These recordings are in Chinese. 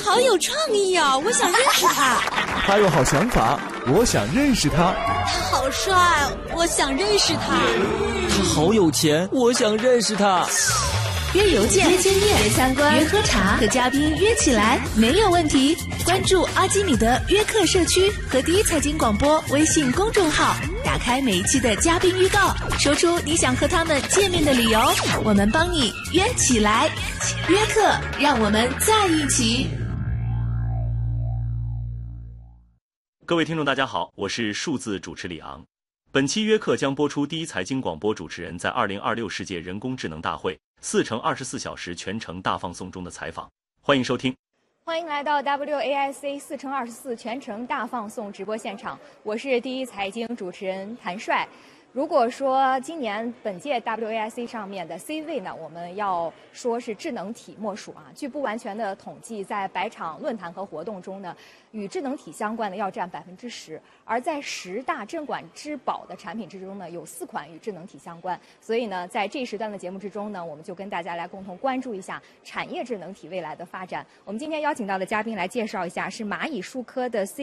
好有创意啊！我想认识他。 他有好想法，我想认识他。 他好帅，我想认识他。 他好有钱，我想认识他。 约邮件、约见面、约参观、约喝茶，和嘉宾约起来没有问题。关注阿基米德约客社区和第一财经广播微信公众号，打开每一期的嘉宾预告，说出你想和他们见面的理由，我们帮你约起来。约客，让我们在一起。 各位听众大家好，我是数字主持李昂。本期约课将播出第一财经广播主持人在2026世界人工智能大会4×24小时全程大放送中的采访，欢迎收听。 欢迎来到 WAIC 4×24全程大放送直播现场，我是第一财经主持人谭帅。如果说今年本届 WAIC 上面的 C 位呢，我们要说是智能体莫属啊。据不完全的统计，在100场论坛和活动中呢，与智能体相关的要占10%，而在10大镇馆之宝的产品之中呢，有4款与智能体相关。所以呢，在这一时段的节目之中呢，我们就跟大家来共同关注一下产业智能体未来的发展。我们今天邀请到的嘉宾来介绍一下，是蚂蚁数科的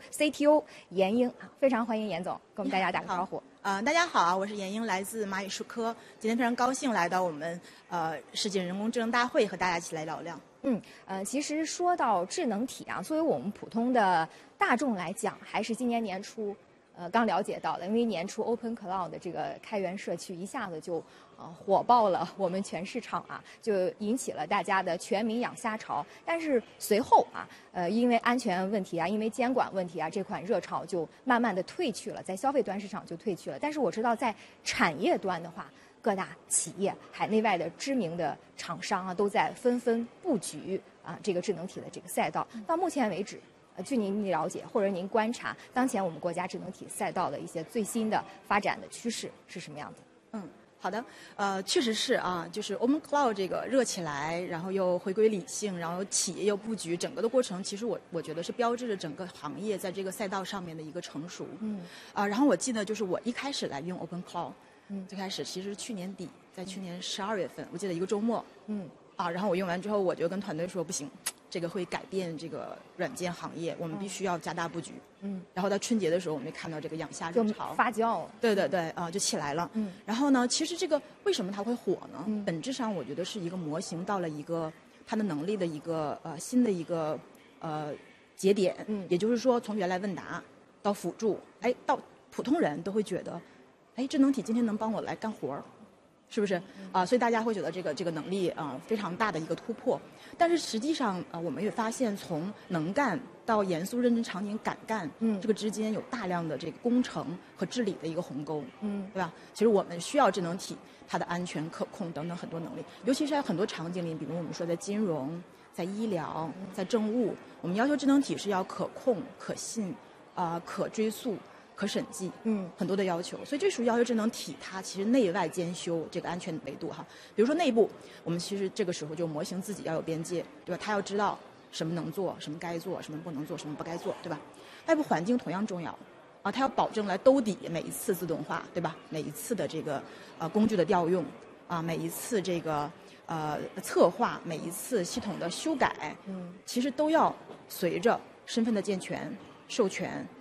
CTO 严英，非常欢迎严总，跟我们大家打个招呼。 大家好，我是严英，来自蚂蚁数科。今天非常高兴来到我们世界人工智能大会，和大家一起来聊聊。 其实说到智能体啊，作为我们普通的大众来讲，还是今年年初刚了解到的，因为年初 Open Cloud 的这个开源社区一下子就火爆了我们全市场啊，就引起了大家的全民养虾潮。但是随后啊，因为安全问题啊，因为监管问题啊，这款热潮就慢慢的退去了，在消费端市场就退去了。但是我知道在产业端的话，各大企业海内外的知名的厂商啊，都在纷纷布局啊这个智能体的这个赛道。到目前为止，据您了解或者您观察，当前我们国家智能体赛道的一些最新的发展的趋势是什么样子？ 好的，确实是啊，就是 Open Cloud 这个热起来，然后又回归理性，然后企业又布局，整个的过程，其实我觉得是标志着整个行业在这个赛道上面的一个成熟。然后我记得就是我一开始来用 Open Cloud，最开始其实去年底，在去年12月份，我记得一个周末，然后我用完之后，我就跟团队说不行，这个会改变这个软件行业，我们必须要加大布局。然后到春节的时候，我们看到这个养虾热潮发酵了。 对就起来了。然后呢，其实这个为什么它会火呢？本质上我觉得是一个模型到了一个它的能力的一个新的一个节点。也就是说，从原来问答到辅助，到普通人都会觉得，智能体今天能帮我来干活儿。是不是所以大家会觉得这个能力非常大的一个突破。但是实际上我们也发现，从能干到严肃认真场景敢干，这个之间有大量的这个工程和治理的一个鸿沟，对吧？其实我们需要智能体它的安全可控等等很多能力，尤其是在很多场景里，比如我们说在金融、在医疗、在政务，我们要求智能体是要可控、可信、可追溯、可审计，很多的要求，所以这属于要求智能体它其实内外兼修这个安全维度哈。比如说内部，我们其实这个时候就模型自己要有边界，对吧？它要知道什么能做，什么该做，什么不能做，什么不该做，对吧？外部环境同样重要它要保证来兜底每一次自动化，对吧？每一次的这个工具的调用每一次这个策划，每一次系统的修改，其实都要随着身份的健全、授权。